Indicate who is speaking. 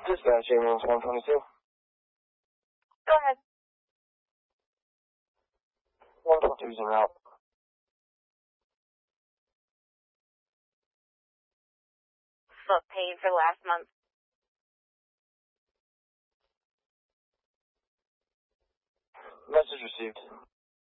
Speaker 1: Dispatch ambulance 122.
Speaker 2: Go ahead.
Speaker 1: 122's en route.
Speaker 2: Foot paid for last month.
Speaker 1: Message received.